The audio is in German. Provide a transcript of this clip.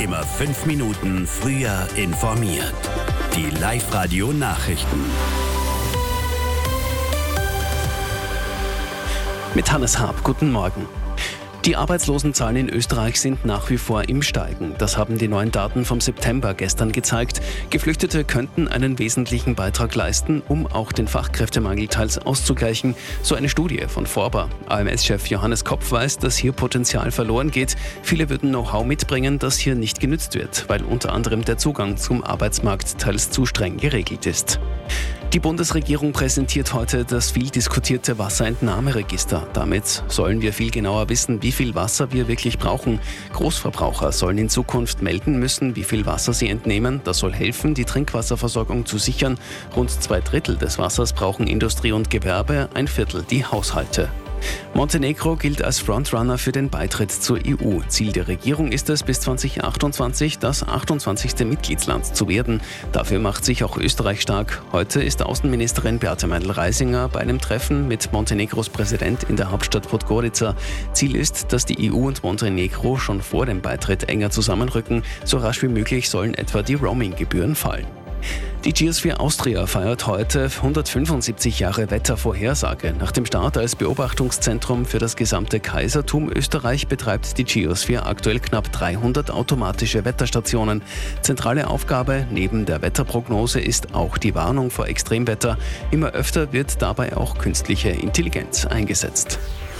Immer 5 Minuten früher informiert. Die Live-Radio-Nachrichten. Mit Hannes Haab, guten Morgen. Die Arbeitslosenzahlen in Österreich sind nach wie vor im Steigen. Das haben die neuen Daten vom September gestern gezeigt. Geflüchtete könnten einen wesentlichen Beitrag leisten, um auch den Fachkräftemangel teils auszugleichen. So eine Studie von Forber. AMS-Chef Johannes Kopf weiß, dass hier Potenzial verloren geht. Viele würden Know-how mitbringen, das hier nicht genützt wird, weil unter anderem der Zugang zum Arbeitsmarkt teils zu streng geregelt ist. Die Bundesregierung präsentiert heute das viel diskutierte Wasserentnahmeregister. Damit sollen wir viel genauer wissen, wie viel Wasser wir wirklich brauchen. Großverbraucher sollen in Zukunft melden müssen, wie viel Wasser sie entnehmen. Das soll helfen, die Trinkwasserversorgung zu sichern. Rund 2/3 des Wassers brauchen Industrie und Gewerbe, 1/4 die Haushalte. Montenegro gilt als Frontrunner für den Beitritt zur EU. Ziel der Regierung ist es, bis 2028 das 28. Mitgliedsland zu werden. Dafür macht sich auch Österreich stark. Heute ist Außenministerin Beate Meindl-Reisinger bei einem Treffen mit Montenegros Präsident in der Hauptstadt Podgorica. Ziel ist, dass die EU und Montenegro schon vor dem Beitritt enger zusammenrücken. So rasch wie möglich sollen etwa die Roaming-Gebühren fallen. Die Geosphere Austria feiert heute 175 Jahre Wettervorhersage. Nach dem Start als Beobachtungszentrum für das gesamte Kaisertum Österreich betreibt die Geosphere aktuell knapp 300 automatische Wetterstationen. Zentrale Aufgabe neben der Wetterprognose ist auch die Warnung vor Extremwetter. Immer öfter wird dabei auch künstliche Intelligenz eingesetzt.